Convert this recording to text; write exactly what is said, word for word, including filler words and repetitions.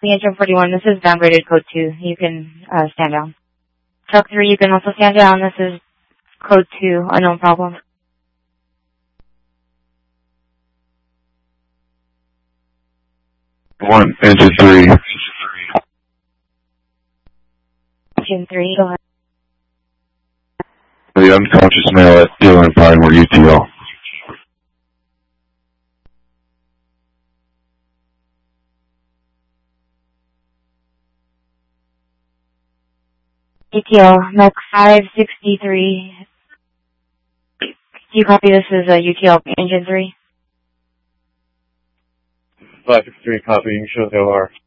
copy engine forty-one. This is downgraded code two. You can uh, stand down. Truck three, you can also stand down. This is code two, unknown problem. One, engine three. Engine three, go ahead. The unconscious male at Dealer and Pinemore U T L. U T L, M E C five sixty-three. Do you copy this as a U T L engine three? five sixty-three, copy. You can show the O R.